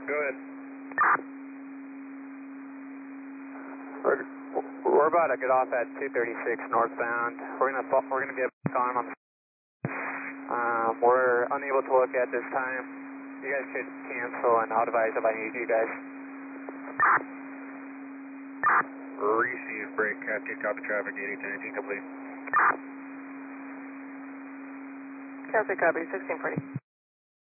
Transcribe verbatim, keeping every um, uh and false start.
Go ahead. We're, we're about to get off at two thirty-six northbound. We're gonna we're gonna get on on. Um, we're unable to look at this time. You guys could cancel, and I'll advise if I need you guys. Receive, break, Cascade, copy traffic, eighty ten eighteen complete. Cascade, copy, sixteen forty.